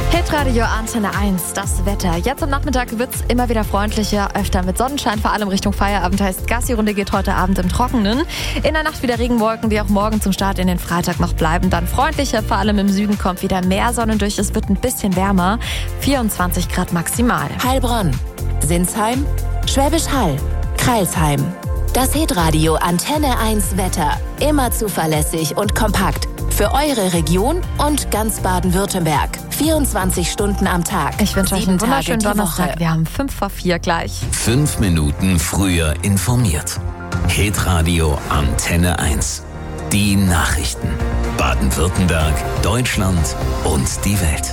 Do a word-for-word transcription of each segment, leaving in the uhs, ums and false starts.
Hitradio Antenne eins, das Wetter. Jetzt am Nachmittag wird es immer wieder freundlicher, öfter mit Sonnenschein, vor allem Richtung Feierabend. Heißt, Gassi-Runde geht heute Abend im Trockenen. In der Nacht wieder Regenwolken, die auch morgen zum Start in den Freitag noch bleiben. Dann freundlicher, vor allem im Süden kommt wieder mehr Sonne durch. Es wird ein bisschen wärmer, vierundzwanzig Grad maximal. Heilbronn, Sinsheim, Schwäbisch Hall, Crailsheim. Das Hitradio Antenne eins Wetter. Immer zuverlässig und kompakt. Für eure Region und ganz Baden-Württemberg. vierundzwanzig Stunden am Tag. Ich wünsche euch einen wunderschönen Tage die Donnerstag. Woche. Wir haben fünf vor vier gleich. Fünf Minuten früher informiert. Hitradio Antenne eins. Die Nachrichten. Baden-Württemberg, Deutschland und die Welt.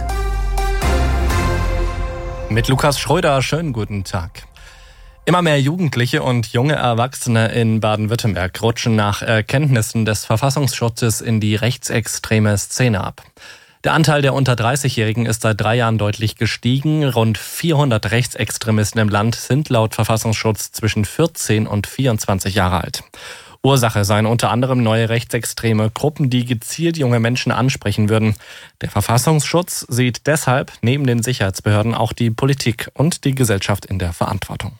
Mit Lukas Schröder, schönen guten Tag. Immer mehr Jugendliche und junge Erwachsene in Baden-Württemberg rutschen nach Erkenntnissen des Verfassungsschutzes in die rechtsextreme Szene ab. Der Anteil der unter dreißigjährigen ist seit drei Jahren deutlich gestiegen. Rund vierhundert Rechtsextremisten im Land sind laut Verfassungsschutz zwischen vierzehn und vierundzwanzig Jahre alt. Ursache seien unter anderem neue rechtsextreme Gruppen, die gezielt junge Menschen ansprechen würden. Der Verfassungsschutz sieht deshalb neben den Sicherheitsbehörden auch die Politik und die Gesellschaft in der Verantwortung.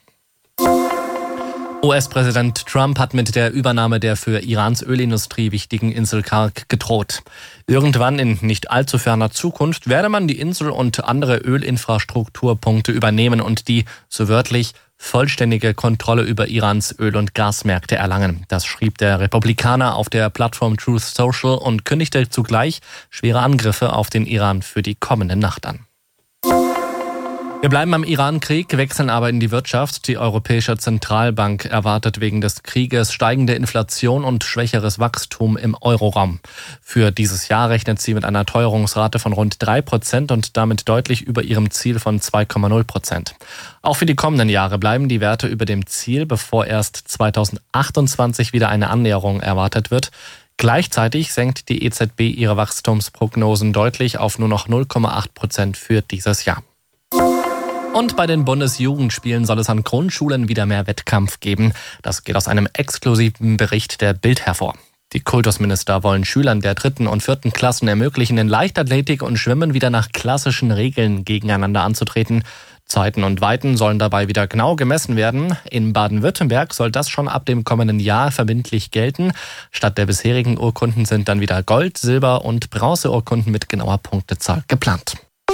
U S-Präsident Trump hat mit der Übernahme der für Irans Ölindustrie wichtigen Insel Karg gedroht. Irgendwann in nicht allzu ferner Zukunft werde man die Insel und andere Ölinfrastrukturpunkte übernehmen und die, so wörtlich, vollständige Kontrolle über Irans Öl- und Gasmärkte erlangen. Das schrieb der Republikaner auf der Plattform Truth Social und kündigte zugleich schwere Angriffe auf den Iran für die kommende Nacht an. Wir bleiben am Iran-Krieg, wechseln aber in die Wirtschaft. Die Europäische Zentralbank erwartet wegen des Krieges steigende Inflation und schwächeres Wachstum im Euroraum. Für dieses Jahr rechnet sie mit einer Teuerungsrate von rund drei Prozent und damit deutlich über ihrem Ziel von zwei Komma null Prozent. Auch für die kommenden Jahre bleiben die Werte über dem Ziel, bevor erst zweitausendachtundzwanzig wieder eine Annäherung erwartet wird. Gleichzeitig senkt die E Z B ihre Wachstumsprognosen deutlich auf nur noch null Komma acht Prozent für dieses Jahr. Und bei den Bundesjugendspielen soll es an Grundschulen wieder mehr Wettkampf geben. Das geht aus einem exklusiven Bericht der Bild hervor. Die Kultusminister wollen Schülern der dritten und vierten Klassen ermöglichen, in Leichtathletik und Schwimmen wieder nach klassischen Regeln gegeneinander anzutreten. Zeiten und Weiten sollen dabei wieder genau gemessen werden. In Baden-Württemberg soll das schon ab dem kommenden Jahr verbindlich gelten. Statt der bisherigen Urkunden sind dann wieder Gold-, Silber- und Bronzeurkunden mit genauer Punktezahl geplant.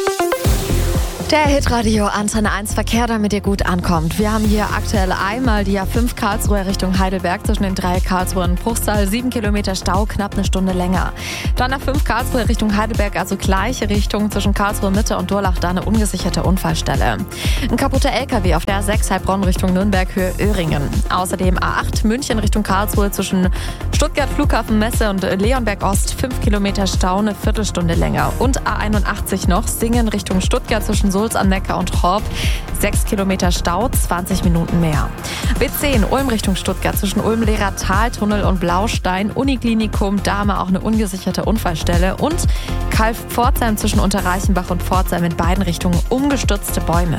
Der Hitradio Antenne eins Verkehr, damit ihr gut ankommt. Wir haben hier aktuell einmal die A fünf Karlsruhe Richtung Heidelberg zwischen den drei Karlsruhe und Bruchsal. Sieben Kilometer Stau, knapp eine Stunde länger. Dann A fünf Karlsruhe Richtung Heidelberg, also gleiche Richtung zwischen Karlsruhe Mitte und Durlach, da eine ungesicherte Unfallstelle. Ein kaputter L K W auf der A sechs Heilbronn Richtung Nürnberg, Höhe Öhringen. Außerdem A acht München Richtung Karlsruhe zwischen Stuttgart Flughafen Messe und Leonberg Ost. Fünf Kilometer Stau, eine Viertelstunde länger. Und A einundachtzig noch, Singen Richtung Stuttgart zwischen Sulz am Neckar und Horb. Sechs Kilometer Stau, zwanzig Minuten mehr. B zehn Ulm Richtung Stuttgart zwischen Ulm-Lehrer Taltunnel und Blaustein. Uniklinikum, da haben wir auch eine ungesicherte Unfallstelle. Und Kalf-Pforzheim zwischen Unterreichenbach und Pforzheim in beiden Richtungen umgestürzte Bäume.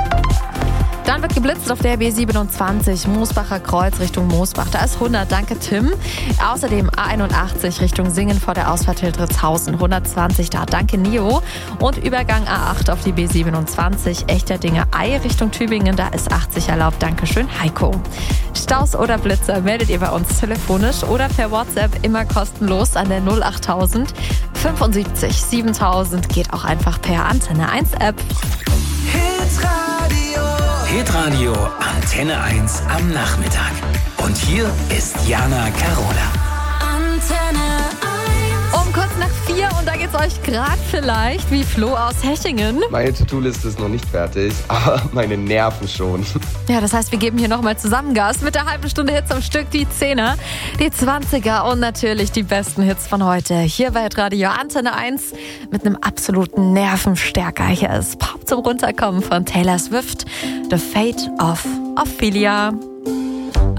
Dann wird geblitzt auf der B siebenundzwanzig Moosbacher Kreuz Richtung Moosbach. Da ist hundert, danke Tim. Außerdem A einundachtzig Richtung Singen vor der Ausfahrt Hildritzhausen. hundertzwanzig da, danke Nio. Und Übergang A acht auf die B siebenundzwanzig Echterdinge Ei Richtung Tübingen. Da ist achtzig erlaubt, danke schön Heiko. Staus oder Blitzer meldet ihr bei uns telefonisch oder per WhatsApp immer kostenlos an der null achttausend fünfundsiebzig siebentausend. Geht auch einfach per Antenne eins App. Hitradio Antenne eins am Nachmittag. Und hier ist Jana Carola. Antenne eins. Um kurz nach vier und da geht's euch gerade vielleicht wie Flo aus Hechingen. Meine To-Do-Liste ist noch nicht fertig, aber meine Nerven schon. Ja, das heißt, wir geben hier nochmal zusammen Gas mit der halben Stunde Hits am Stück, die Zehner, die Zwanziger und natürlich die besten Hits von heute. Hier bei Radio Antenne eins mit einem absoluten Nervenstärker. Hier ist Pop zum Runterkommen von Taylor Swift, The Fate of Ophelia.